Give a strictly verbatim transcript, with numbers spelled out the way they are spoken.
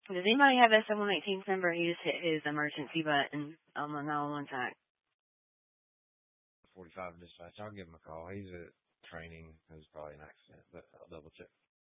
Does anybody have that seven one eight team's number? He just hit his emergency button on the nine one one tag. forty-five dispatch. I'll give him a call. He's at training. It was probably an accident, but I'll double check.